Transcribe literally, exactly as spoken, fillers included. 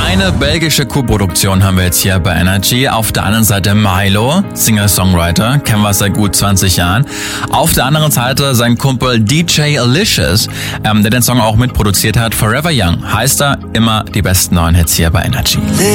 Eine belgische Co-Produktion haben wir jetzt hier bei Energy. Auf der einen Seite Milo, Singer-Songwriter, kennen wir seit gut zwanzig Jahren. Auf der anderen Seite sein Kumpel D J Alicious, ähm, der den Song auch mitproduziert hat. Forever Young heißt er, immer die besten neuen Hits hier bei Energy.